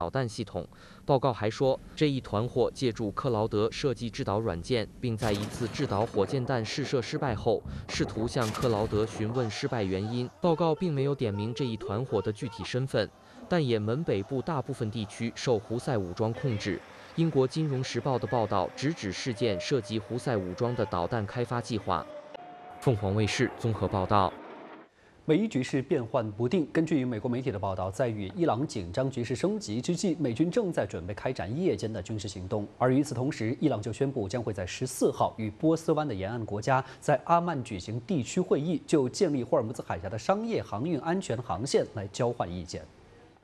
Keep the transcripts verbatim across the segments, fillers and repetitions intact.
导弹系统。报告还说，这一团伙借助克劳德设计制导软件，并在一次制导火箭弹试射失败后，试图向克劳德询问失败原因。报告并没有点明这一团伙的具体身份，但也门北部大部分地区受胡塞武装控制。英国《金融时报》的报道直指事件涉及胡塞武装的导弹开发计划。凤凰卫视综合报道。 美伊局势变幻不定。根据美国媒体的报道，在与伊朗紧张局势升级之际，美军正在准备开展夜间的军事行动。而与此同时，伊朗就宣布将会在十四号与波斯湾的沿岸国家在阿曼举行地区会议，就建立霍尔木兹海峡的商业航运安全航线来交换意见。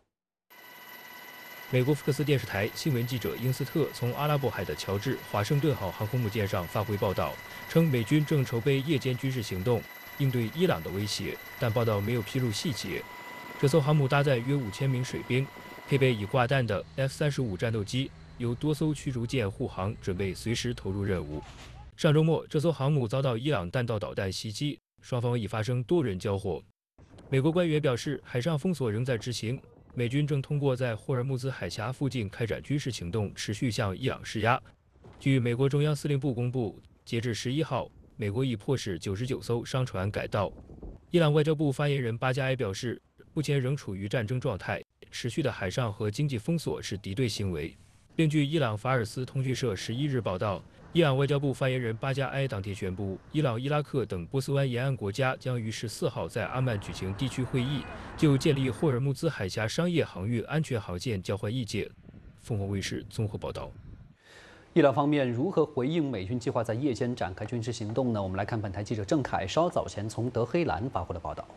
美国福克斯电视台新闻记者英斯特从阿拉伯海的乔治华盛顿号航空母舰上发回报道，称美军正筹备夜间军事行动，应对伊朗的威胁，但报道没有披露细节。这艘航母搭载约五千名水兵，配备已挂弹的 F 三十五战斗机，由多艘驱逐舰护航，准备随时投入任务。上周末，这艘航母遭到伊朗弹道导弹袭击，双方已发生多人交火。美国官员表示，海上封锁仍在执行，美军正通过在霍尔木兹海峡附近开展军事行动，持续向伊朗施压。据美国中央司令部公布，截至十一号，美国已迫使九十九艘商船改道。伊朗外交部发言人巴加埃表示，目前仍处于战争状态，持续的海上和经济封锁是敌对行为。另据伊朗法尔斯通讯社十一日报道，伊朗外交部发言人巴加埃当天宣布，伊朗、伊拉克等波斯湾沿岸国家将于十四号在阿曼举行地区会议，就建立霍尔木兹海峡商业航运安全航线交换意见。凤凰卫视综合报道。 伊朗方面如何回应美军计划在夜间展开军事行动呢？我们来看本台记者郑凯稍早前从德黑兰发回的报道。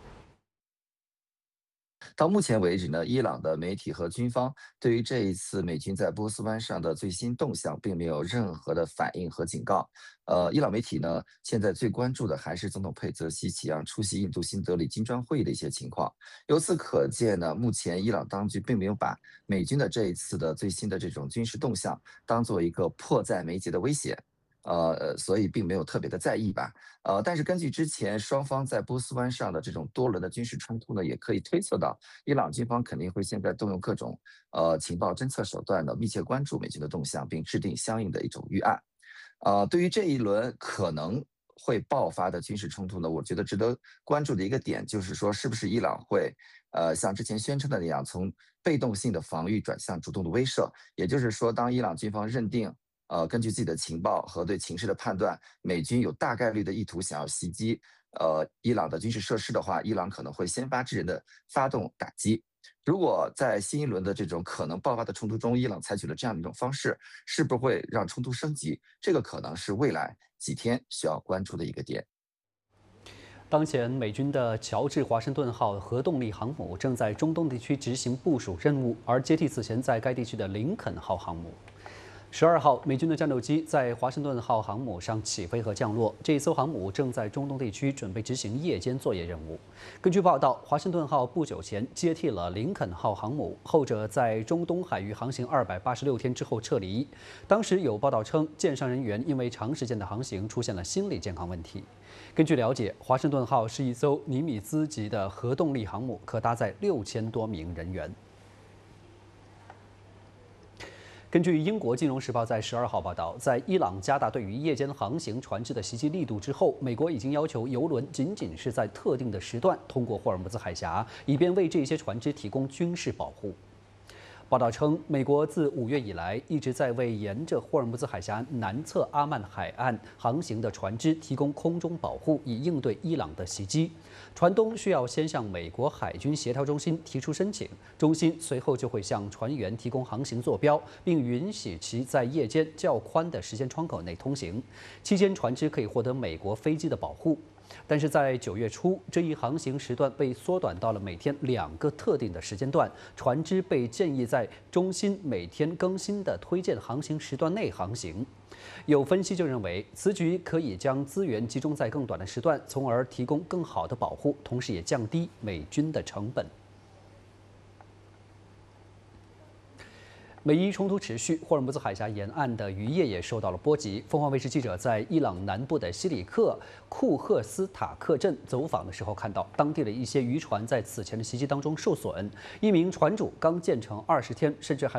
到目前为止呢，伊朗的媒体和军方对于这一次美军在波斯湾上的最新动向，并没有任何的反应和警告。呃，伊朗媒体呢，现在最关注的还是总统佩泽西奇扬出席印度新德里金砖会议的一些情况。由此可见呢，目前伊朗当局并没有把美军的这一次的最新的这种军事动向当做一个迫在眉睫的威胁。呃，所以并没有特别的在意吧。呃，但是根据之前双方在波斯湾上的这种多轮的军事冲突呢，也可以推测到，伊朗军方肯定会现在动用各种呃情报侦测手段呢，密切关注美军的动向，并制定相应的一种预案。呃，对于这一轮可能会爆发的军事冲突呢，我觉得值得关注的一个点就是说，是不是伊朗会呃像之前宣称的那样，从被动性的防御转向主动的威慑，也就是说，当伊朗军方认定。呃，根据自己的情报和对情势的判断，美军有大概率的意图想要袭击呃伊朗的军事设施的话，伊朗可能会先发制人的发动打击。如果在新一轮的这种可能爆发的冲突中，伊朗采取了这样的一种方式，是不是会让冲突升级？这个可能是未来几天需要关注的一个点。 当前，美军的乔治华盛顿号核动力航母正在中东地区执行部署任务，而接替此前在该地区的林肯号航母。十二号，美军的战斗机在华盛顿号航母上起飞和降落。这一艘航母正在中东地区准备执行夜间作业任务。根据报道，华盛顿号不久前接替了林肯号航母，后者在中东海域航行二百八十六天之后撤离。当时有报道称，舰上人员因为长时间的航行出现了心理健康问题。根据了解，华盛顿号是一艘尼米兹级的核动力航母，可搭载六千多名人员。根据英国《金融时报》在十二号报道，在伊朗加大对于夜间航行船只的袭击力度之后，美国已经要求油轮仅仅是在特定的时段通过霍尔木兹海峡，以便为这些船只提供军事保护。报道称，美国自五月以来一直在为沿着霍尔木兹海峡南侧阿曼海岸航行的船只提供空中保护，以应对伊朗的袭击。船东需要先向美国海军协调中心提出申请，中心随后就会向船员提供航行坐标，并允许其在夜间较宽的时间窗口内通行。期间，船只可以获得美国飞机的保护。但是在九月初，这一航行时段被缩短到了每天两个特定的时间段，船只被建议在中心每天更新的推荐航行时段内航行。有分析就认为，此举可以将资源集中在更短的时段，从而提供更好的保护，同时也降低美军的成本。 美伊冲突持续，霍尔木兹海峡沿岸的渔业也受到了波及。凤凰卫视记者在伊朗南部的西里克库赫斯塔克镇走访的时候，看到当地的一些渔船在此前的袭击当中受损，一名船主刚建成二十天，甚至还